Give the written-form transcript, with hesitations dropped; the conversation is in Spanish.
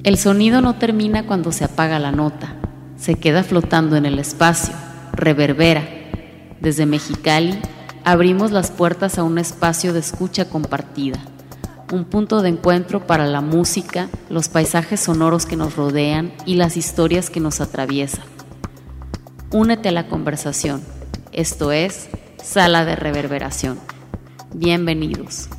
El sonido no termina cuando se apaga la nota, se queda flotando en el espacio, reverbera. Desde Mexicali abrimos las puertas a un espacio de escucha compartida, un punto de encuentro para la música, los paisajes sonoros que nos rodean y las historias que nos atraviesan. Únete a la conversación. Esto es Sala de Reverberación. Bienvenidos.